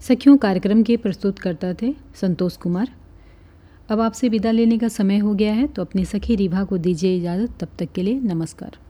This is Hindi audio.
सखियों कार्यक्रम के प्रस्तुतकर्ता थे संतोष कुमार। अब आपसे विदा लेने का समय हो गया है, तो अपनी सखी रीभा को दीजिए इजाज़त। तब तक के लिए नमस्कार।